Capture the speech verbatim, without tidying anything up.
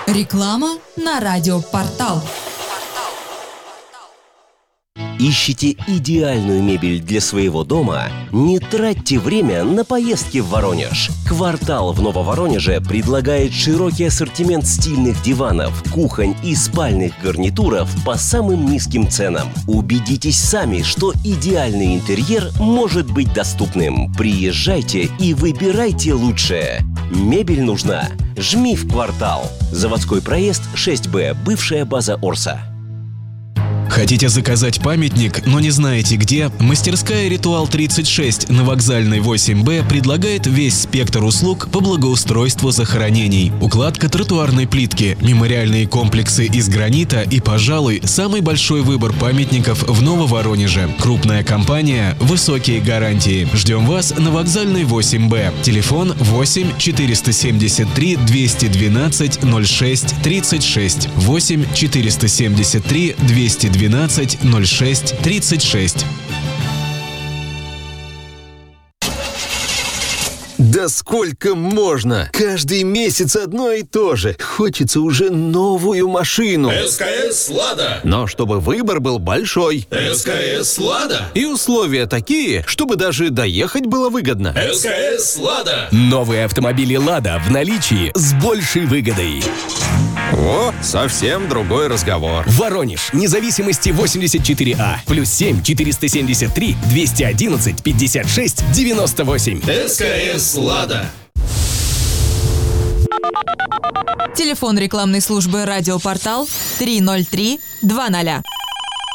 Реклама на радиопортал. Ищете идеальную мебель для своего дома? Не тратьте время на поездки в Воронеж. «Квартал» в Нововоронеже предлагает широкий ассортимент стильных диванов, кухонь и спальных гарнитуров по самым низким ценам. Убедитесь сами, что идеальный интерьер может быть доступным. Приезжайте и выбирайте лучшее. Мебель нужна? Жми в «Квартал». Заводской проезд шесть Б, бывшая база Орса. Хотите заказать памятник, но не знаете где? Мастерская «Ритуал тридцать шесть» на Вокзальной восемь Б предлагает весь спектр услуг по благоустройству захоронений. Укладка тротуарной плитки, мемориальные комплексы из гранита и, пожалуй, самый большой выбор памятников в Нововоронеже. Крупная компания, высокие гарантии. Ждем вас на Вокзальной восемь Б. Телефон восемь четыреста семьдесят три двести двенадцать ноль шесть тридцать шесть. восемь четыреста семьдесят три двести двенадцать ноль шесть тридцать шесть. Да сколько можно? Каждый месяц одно и то же. Хочется уже новую машину. СКС «Лада». Но чтобы выбор был большой. СКС «Лада». И условия такие, чтобы даже доехать было выгодно. СКС «Лада». Новые автомобили «Лада» в наличии с большей выгодой. О, совсем другой разговор. Воронеж, Независимости восемьдесят четыре А, плюс семь четыреста семьдесят три двести одиннадцать пятьдесят шесть девяносто восемь. СКС «Лада». Телефон рекламной службы «Радиопортал» три ноль три два ноль.